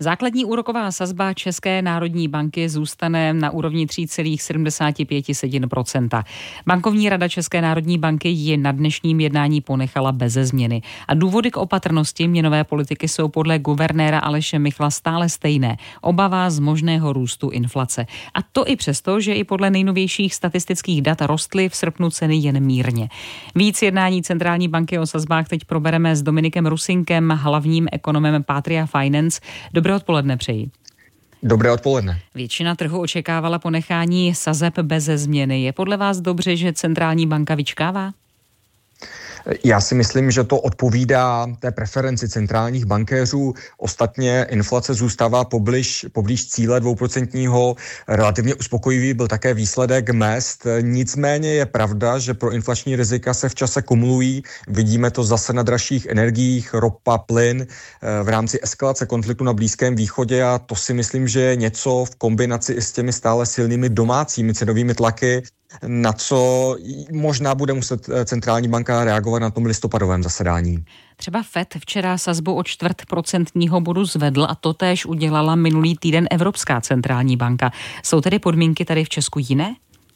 Základní úroková sazba České národní banky zůstane na úrovni 3,75%. Bankovní rada České národní banky ji na dnešním jednání ponechala beze změny. A důvody k opatrnosti měnové politiky jsou podle guvernéra Aleše Michla stále stejné. Obava z možného růstu inflace. A to i přesto, že i podle nejnovějších statistických dat rostly v srpnu ceny jen mírně. Víc jednání centrální banky o sazbách teď probereme s Dominikem Rusinkem, hlavním ekonomem Patria Finance. Dobré odpoledne přeji. Dobré odpoledne. Většina trhu očekávala ponechání sazeb beze změny. Je podle vás dobře, že centrální banka vyčkává? Já si myslím, že to odpovídá té preferenci centrálních bankéřů. Ostatně inflace zůstává poblíž cíle 2%. Relativně uspokojivý byl také výsledek mezd. Nicméně je pravda, že pro inflační rizika se v čase kumulují. Vidíme to zase na dražších energiích, ropa, plyn v rámci eskalace konfliktu na Blízkém východě a to si myslím, že je něco v kombinaci i s těmi stále silnými domácími cenovými tlaky, na co možná bude muset centrální banka reagovat na tom listopadovém zasedání. Třeba FED včera sazbu o 0,25% bodu zvedl a to též udělala minulý týden Evropská centrální banka. Jsou tedy podmínky tady v Česku jiné?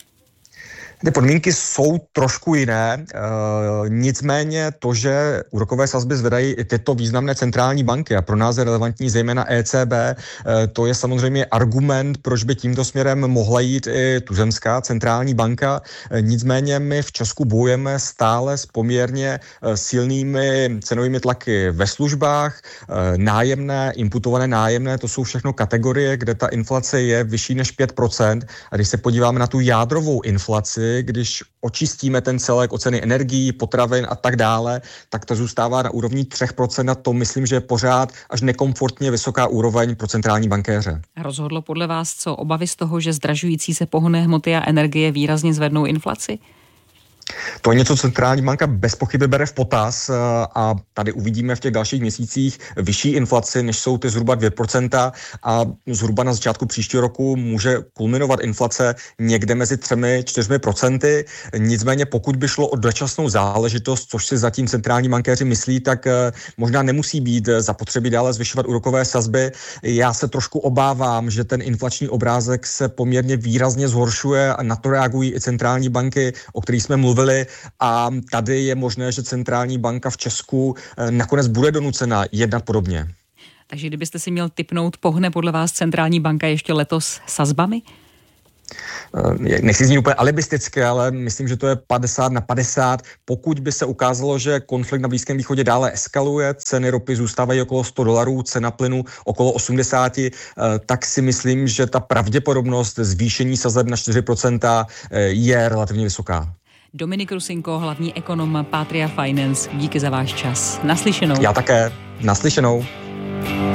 Ty podmínky jsou trošku jiné, nicméně to, že úrokové sazby zvedají i tyto významné centrální banky a pro nás je relevantní zejména ECB, to je samozřejmě argument, proč by tímto směrem mohla jít i tuzemská centrální banka. Nicméně my v Česku bojujeme stále s poměrně silnými cenovými tlaky ve službách, nájemné, imputované nájemné, to jsou všechno kategorie, kde ta inflace je vyšší než 5%. A když se podíváme na tu jádrovou inflaci, když očistíme ten celek o ceny energií, potravin a tak dále, tak to zůstává na úrovni 3%. A to myslím, že je pořád až nekomfortně vysoká úroveň pro centrální bankéře. Rozhodlo podle vás co obavy z toho, že zdražující se pohonné hmoty a energie výrazně zvednou inflaci? To je něco, co centrální banka bez pochyby bere v potaz a tady uvidíme v těch dalších měsících vyšší inflaci, než jsou ty zhruba 2% a zhruba na začátku příštího roku může kulminovat inflace někde mezi 3-4%. Nicméně pokud by šlo o dočasnou záležitost, což si zatím centrální bankéři myslí, tak možná nemusí být zapotřebí dále zvyšovat úrokové sazby. Já se trošku obávám, že ten inflační obrázek se poměrně výrazně zhoršuje a na to reagují i centrální banky, o kterých jsme mluvili. A tady je možné, že centrální banka v Česku nakonec bude donucena jednat podobně. Takže kdybyste si měl tipnout, pohne podle vás centrální banka ještě letos sazbami? Nechci znít úplně alibisticky, ale myslím, že to je 50/50. Pokud by se ukázalo, že konflikt na Blízkém východě dále eskaluje, ceny ropy zůstávají okolo $100, cena plynu okolo 80, tak si myslím, že ta pravděpodobnost zvýšení sazeb na 4% je relativně vysoká. Dominik Rusinko, hlavní ekonom Patria Finance, díky za váš čas. Naslyšenou. Já také. Naslyšenou.